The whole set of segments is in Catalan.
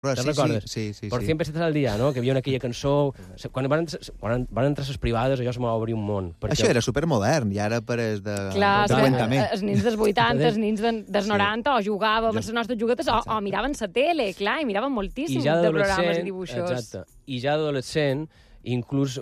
Te'n recordes? Sí. Por 100 pessetes al dia, no? Que hi havia aquella cançó... Quan van entrar les privades, allò se m'ha obrir un món. Això era supermodern, i ara pareix de... Clar, lentament. els nins dels 80, els nins dels 90, o jugàvem amb les nostres juguetes, o miraven la tele, clar, i miraven moltíssim de programes i dibuixos. Exacte. I ja d'adolescent, inclús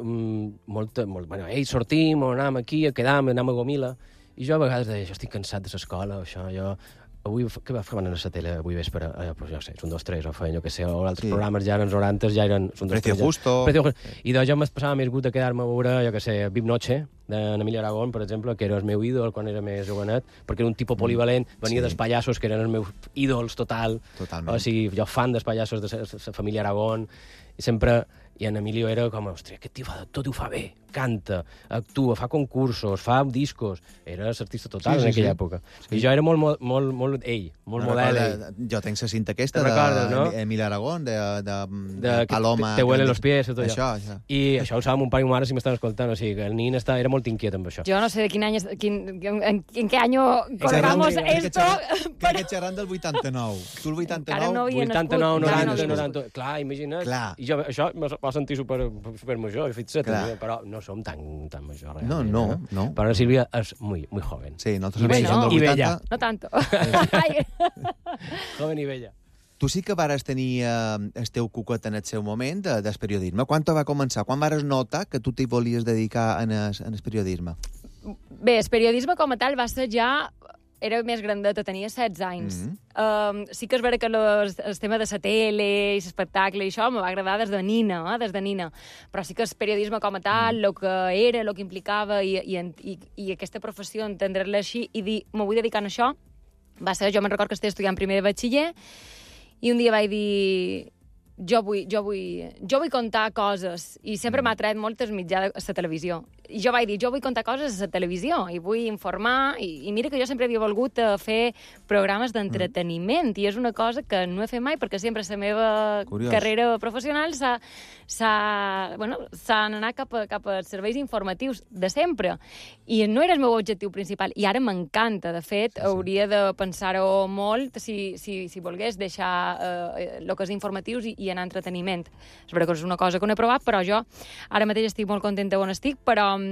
sortim, o anàvem aquí, quedàvem, anàvem a Gomila, i jo a vegades deia, jo estic cansat de l'escola, això, jo... Avui, què va fer a la tele avui vespre? Pues jo sé, és un 2, 3, o feien, jo què sé, o altres programes ja en els 90 ja eren... Precio Justo. I jo em passava més gust de quedar-me a veure, jo què sé, Vip Noche, d'Emilio Aragón, per exemple, que era el meu ídol quan era més jovenet, perquè era un tipus polivalent, venia dels pallassos, que eren els meus ídols total. Totalment. O sigui, jo fan dels pallassos de la família Aragón, i sempre... I en Emilio era com, ostres, aquest tio tot ho fa bé, canta, actua, fa concursos, fa discos. Era l'artista total en aquella època. I jo era molt ell, molt model ell. Jo tenc la cinta aquesta d'Emilio Aragón, de Paloma... Te huelen los pies, tot allò. I això ho saben mon pare i mon mare si m'estan escoltant, o sigui que el nin era molt inquiet amb això. Jo no sé de quin any, en què any colgamos esto... Crec que xerrant del 89. Tu el 89? 89, 90... Clar, imagina't. I jo això va sentir supermajor, però no som tan major realment. No. Però la Sílvia és muy joven. Sí, nosaltres som del 80. I bella. No tanto. Joven i bella. Tu sí que vares tenir el teu cuquet en el seu moment del periodisme. Quan va començar? Quan vares notar que tu t'hi volies dedicar en el periodisme? Bé, el periodisme com a tal va ser ja... Era més grandeta, tenia 16 anys. Sí que és vera que el tema de la tele i l'espectacle i això m'ha agradat des de nina, però sí que el periodisme com a tal, el que era, el que implicava i aquesta professió, entendre-la així i dir, m'ho vull dedicar a això, va ser, jo me'n record que estava estudiant primer de batxiller i un dia vaig dir... Jo vull contar coses i sempre m'ha atret molt el mitjà de la televisió. I jo vaig dir, jo vull contar coses a la televisió i vull informar i mira que jo sempre havia volgut fer programes d'entreteniment i és una cosa que no he fet mai perquè sempre la meva carrera professional s'ha anat cap a serveis informatius de sempre i no era el meu objectiu principal i ara m'encanta. De fet, hauria de pensar-ho molt si volgués deixar el que és informatius i anar a entreteniment. És veritat que és una cosa que no he provat, però jo ara mateix estic molt contenta on estic,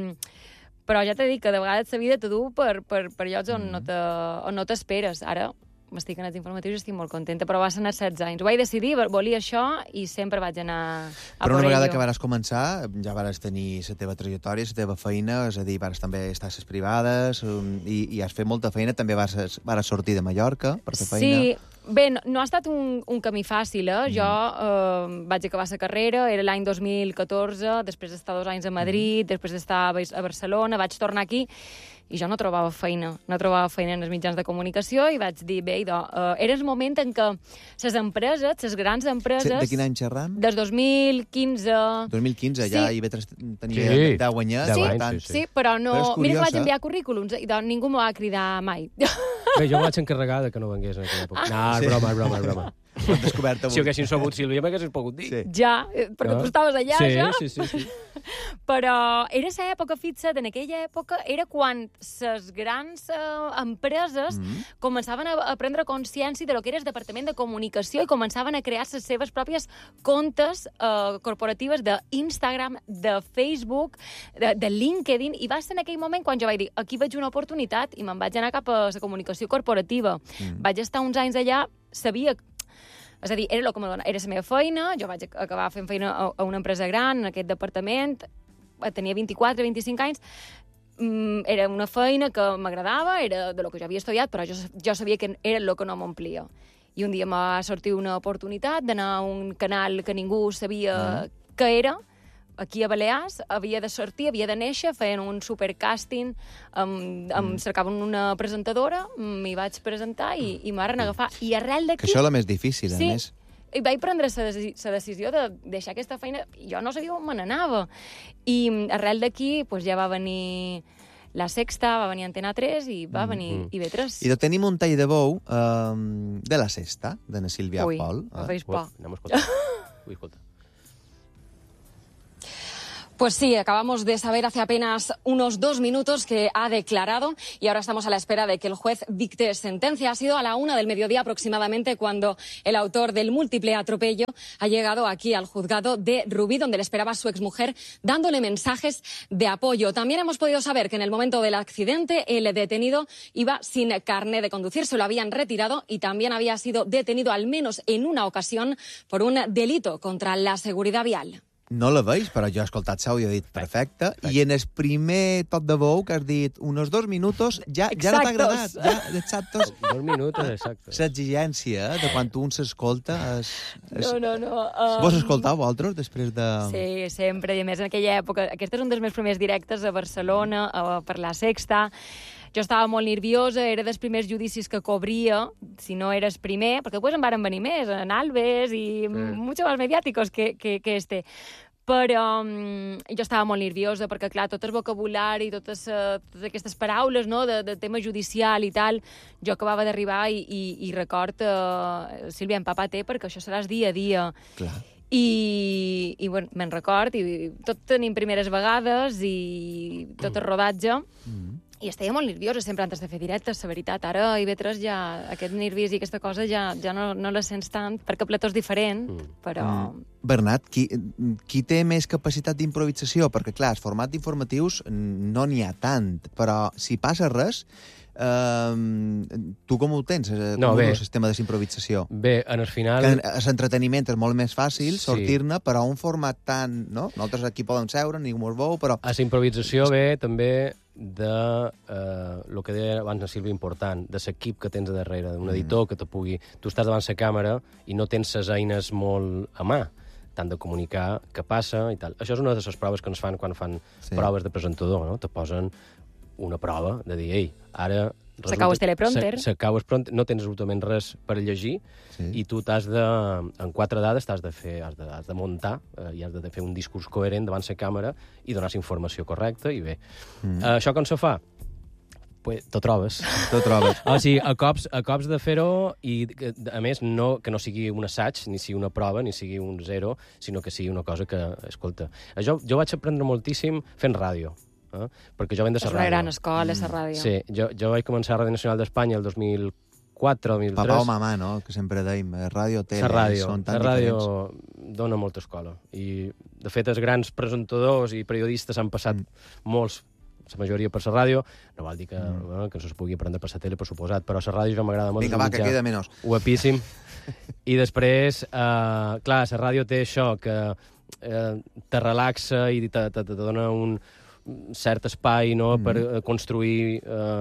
però ja t'he dit que de vegades la vida te du per llocs on no t'esperes. Ara m'estic en els informatius i estic molt contenta, però va ser als 16 anys. Ho vaig decidir, volia això i sempre vaig anar a per una vegada que vares començar, ja vares tenir la teva trajectòria, la teva feina, és a dir, vares també estar a les privades i has fet molta feina, també vares sortir de Mallorca per fer feina. Sí, bé, no ha estat un camí fàcil, Jo vaig acabar la carrera, era l'any 2014, després d'estar 2 anys a Madrid, després d'estar a Barcelona, vaig tornar aquí i jo no trobava feina en els mitjans de comunicació i vaig dir, bé, era el moment en què les empreses, les grans empreses... De quin any xerram? Des 2015... 2015, ja hi tenia 10 anyets. Sí, però no... Mira que vaig enviar currículums i ningú m'ho va cridar mai. Bé, jo vaig encarregar que no vengués en aquella època. No, és broma. Ho hem descobert avui. Si ho haguessin sabut, Sílvia, m'haguessis pogut dir. Sí. Ja, perquè tu estaves allà, ja. Sí. Però era l'època, fixa't, en aquella època era quan les grans empreses començaven a prendre consciència de lo que era el departament de comunicació i començaven a crear les seves pròpies comptes corporatives d'Instagram, de Facebook, de LinkedIn, i va ser en aquell moment quan jo vaig dir, aquí veig una oportunitat i me'n vaig anar cap a la comunicació corporativa. Vaig estar uns anys allà, sabia... És a dir, era la meva feina, jo vaig acabar fent feina a una empresa gran, en aquest departament, tenia 24-25 anys, era una feina que m'agradava, era de lo que jo havia estudiat, però jo sabia que era el que no m'omplia. I un dia m'ha sortit una oportunitat d'anar a un canal que ningú sabia què era, aquí a Balears, havia de sortir, havia de néixer, feien un supercàsting, cercaven una presentadora, m'hi vaig presentar i m'ha agafar. I arrel d'aquí... Que això és el més difícil, a més. I vaig prendre la decisió de deixar aquesta feina. Jo no sabia on me n'anava. I arrel d'aquí ja va venir La Sexta, va venir Antena 3 i va venir IB3. I tenim un tall de bou de La Sexta, de na Sílvia Pol. Ui, em feis por. Anem a escoltar. Ui, escolta. Pues sí, acabamos de saber hace apenas unos 2 minutos que ha declarado y ahora estamos a la espera de que el juez dicte sentencia. Ha sido a la 1 del mediodía aproximadamente cuando el autor del múltiple atropello ha llegado aquí al juzgado de Rubí, donde le esperaba su exmujer, dándole mensajes de apoyo. También hemos podido saber que en el momento del accidente el detenido iba sin carné de conducir, se lo habían retirado y también había sido detenido al menos en una ocasión por un delito contra la seguridad vial. No la veig, però jo he escoltat l'àudio i he dit perfecte. I en el primer tot de veu que has dit unos 2 minutos, ja no t'ha agradat. Ja, exactos. 2 minutos, exacte. L'exigència de quan un s'escolta és... No. Vos escoltau, vosaltres, després de... Sí, sempre, i a més en aquella època. Aquest és un dels meus primers directes a Barcelona, per la Sexta. Jo estava molt nerviosa, era dels primers judicis que cobria, si no eres primer, perquè després en varen venir més, en Alves i muchos más mediàticos que este. Però jo estava molt nerviosa perquè, clar, tot el vocabulari, totes aquestes paraules, no?, de tema judicial i tal, jo acabava d'arribar i record Sílvia Empapate, perquè això seràs dia a dia. Clar. I bueno, me'n record, i tot tenim primeres vegades i tot el rodatge, i estava molt nerviosa sempre antes de fer directes, la veritat. Ara a IB3 ja aquest nervis i aquesta cosa ja no la sents tant, perquè el plató és diferent, però... Bernat, qui té més capacitat d'improvisació? Perquè, clar, els formats informatius no n'hi ha tant, però si passa res, tu com ho tens? Com el sistema d'improvisació? Bé, en el final... L'entreteniment és molt més fàcil sortir-ne, però un format tan... No? Nosaltres aquí podem seure, ningú ens veu, però... A la improvisació ve també de el que deia abans la Sílvia, important, de l'equip que tens a darrere, d'un editor que te pugui... Tu estàs davant la càmera i no tens les eines molt a mà, tant de comunicar què passa i tal. Això és una de les proves que ens fan quan fan proves de presentador, no? Te posen una prova de dir, ei, ara... S'acau el teleprompter. S'acau el prompter, no tens absolutament res per llegir i tu t'has de... En 4 dades has de muntar i has de fer un discurs coherent davant la càmera i donar la informació correcta i bé. Això com se fa? Pues t'ho trobes. T'ho trobes. O sigui, a cops de fer-ho i, a més, que no sigui un assaig, ni sigui una prova, ni sigui un zero, sinó que sigui una cosa que, escolta... Jo vaig aprendre moltíssim fent ràdio. Perquè jo venc de la ràdio. És una gran escola, la ràdio. Sí, jo vaig començar a Ràdio Nacional d'Espanya el 2004, 2003. Papà o mamà, no?, que sempre deim, ràdio, tele, són tan diferents. La ràdio dona molta escola. I, de fet, els grans presentadors i periodistes han passat molts, la majoria per la ràdio. No vol dir que no se pugui aprendre per la tele, per suposat, però la ràdio ja m'agrada molt. Vinga, va, que queda menys. Guapíssim. I després, clar, la ràdio té això, que te relaxa i te dona un cert espai, no?, per construir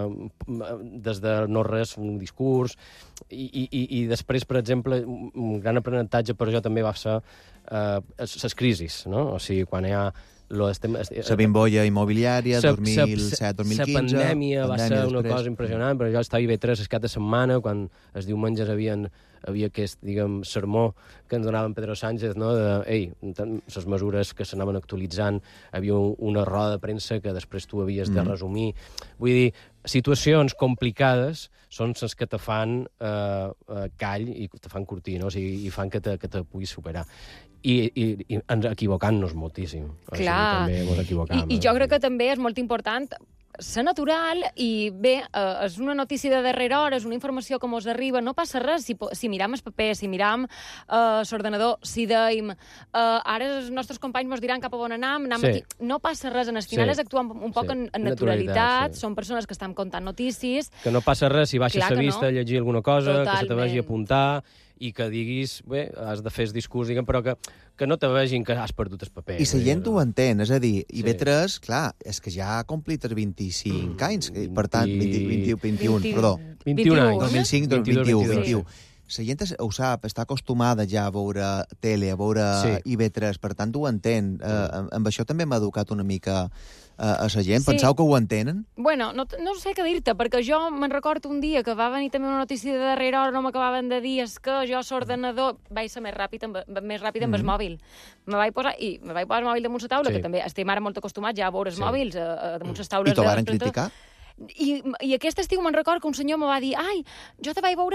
des de no res un discurs i després, per exemple, un gran aprenentatge per jo també va ser les crisis, no? O sigui, quan hi ha la bimbolla immobiliària, 2007-2015... La pandèmia va ser una cosa impressionant, però jo estava a IB3 el cap de setmana, quan els diumenges havia aquest, diguem, sermó que ens donaven Pedro Sánchez, no?, les mesures que s'anaven actualitzant, havia una roda de premsa que després tu havies de resumir. Vull dir, situacions complicades són les que te fan call i te fan curtir, no? O sigui, i fan que te puguis superar. I ens equivocant-nos moltíssim. Clar. També ens equivocam. I jo crec que també és molt important ser natural i bé, és una notícia de darrera hora, és una informació que ens arriba, no passa res si miram el paper, si miram l'ordenador, si deim ara els nostres companys ens diran cap a on anam aquí. No passa res, en el final és actuar un poc en naturalitat, són persones que estan contant notícies. Que no passa res si baixes la vista a llegir alguna cosa, que se te vegi apuntar i que diguis, bé, has de fer el discurs, diguem, però que no te vegin que has perdut el paper. I la gent ho entén, és a dir, IB3, clar, és que ja ha complit els 25 anys, per tant, 21 anys. 2005-2021. La gent ho sap, està acostumada ja a veure tele, a veure IB3, per tant ho entén. Amb això també m'ha educat una mica a la gent. Penseu que ho entenen? Bueno, no sé què dir-te, perquè jo me'n recordo un dia que va venir també una notícia de darrera hora, no m'acabaven de dir, és que jo l'ordenador vaig ser més ràpid amb el mòbil. Me vaig posar el mòbil damunt la taula, que també estem ara molt acostumats ja a veure els mòbils damunt les taules. I t'ho varen criticar? I aquest estiu me'n record que un senyor me va dir, ai, jo te vaig veure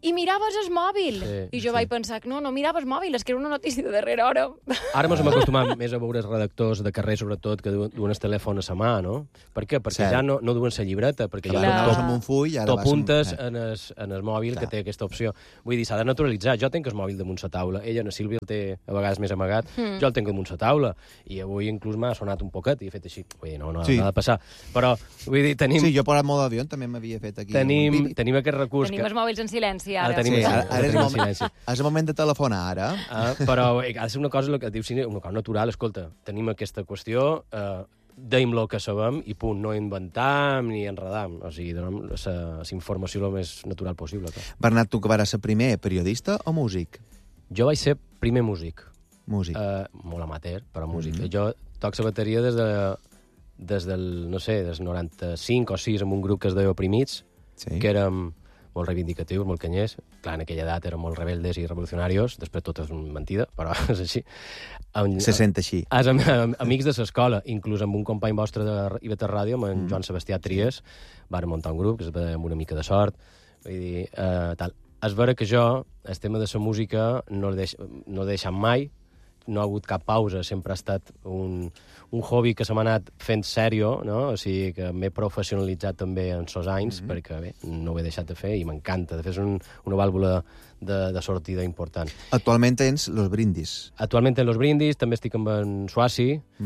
i miraves el mòbil. I jo vaig pensar que no miraves mòbil, és que era una notícia de darrera hora. Ara ens hem acostumat més a veure els redactors de carrer, sobretot, que duen el telèfon a la mà, no? Per què? Perquè ja no duen la llibreta, perquè ja t'apuntes en el mòbil que té aquesta opció. Vull dir, s'ha de naturalitzar. Jo tenc el mòbil damunt la taula, ella, la Sílvia, el té a vegades més amagat, jo el tenc damunt la taula, i avui inclús m'ha sonat un poquet i he fet així. Vull dir, no ha de passar. Però, vull dir, tenim... Sí, jo per el mode d'avió també m'havia fet aquí. Tenim aquest recurs... Tenim els mòbils en silenci, ara. És el moment de telefonar, ara. Però ha de ser una cosa, que dius, una cosa natural. Escolta, tenim aquesta qüestió, deim lo que sabem i punt, no inventam ni enredam. O sigui, donem la informació el més natural possible. Bernat, tu que vas ser primer periodista o músic? Jo vaig ser primer músic. Músic. Molt amateur, però músic. Jo toc la bateria des del 95 o 6 amb un grup que es deia Oprimits, que érem molt reivindicatius, molt canyers. Clar, en aquella edat érem molt rebeldes i revolucionarios, després tot és mentida, però és així. Se sent així. Amics de l'escola, inclús amb un company vostre d'Iveta Ràdio, amb en Joan Sebastià Tries, vàrem muntar un grup, que es deia Amb una mica de sort. Vull dir, tal. És vera que jo, el tema de la música, no he deixat mai, no ha hagut cap pausa, sempre ha estat un hobby que se m'ha anat fent sèrio, no? O sigui, que m'he professionalitzat també en sos anys, perquè, bé, no ho he deixat de fer i m'encanta. De fet, és una vàlvula de sortida important. Actualment tens Los Brindis. Actualment tens Los Brindis, també estic amb en Suassi,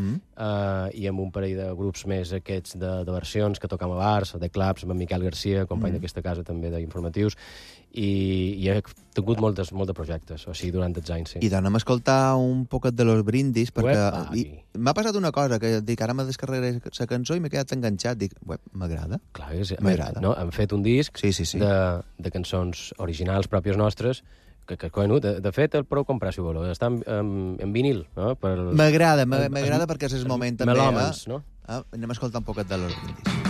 i amb un parell de grups més aquests de versions que tocam a bars, de clubs, amb en Miquel Garcia, company d'aquesta casa també d'informatius, i he tingut molts de projectes, o sigui, durant els anys, sí. I d'anem a escoltar un poquet de Los Brindis, perquè m'ha passat una cosa, que dic, ara me descarregaré la cançó i m'he quedat enganxat, dic, m'agrada. Clar, m'agrada. No, hem fet un disc de cançons originals pròpies nostres, que de fet, el prou comprar, si voleu. Està en vinil, no? M'agrada perquè és el moment també. Melòmens, no? Anem a escoltar un poquet de Los Brindis.